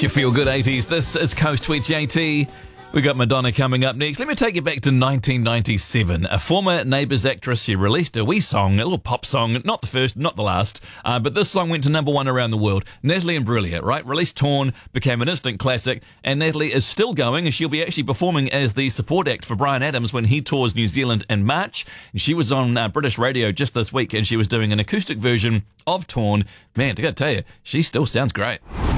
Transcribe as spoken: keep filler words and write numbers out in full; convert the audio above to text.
It's your Feel Good eighties. This is Coast Twitch AT. We got Madonna coming up next. Let me take you back to nineteen ninety-seven. A former Neighbours actress, she released a wee song, a little pop song, not the first, not the last, uh, but this song went to number one around the world. Natalie Imbruglia, right? Released Torn, became an instant classic, and Natalie is still going, and she'll be actually performing as the support act for Bryan Adams when he tours New Zealand in March. And she was on uh, British radio just this week, and she was doing an acoustic version of Torn. Man, I gotta tell you, she still sounds great.